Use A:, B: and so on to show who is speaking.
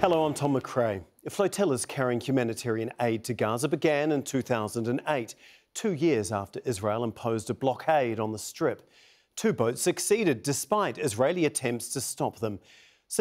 A: Hello, I'm Tom McRae. Flotillas carrying humanitarian aid to Gaza began in 2008, 2 years after Israel imposed a blockade on the Strip. Two boats succeeded despite Israeli attempts to stop them.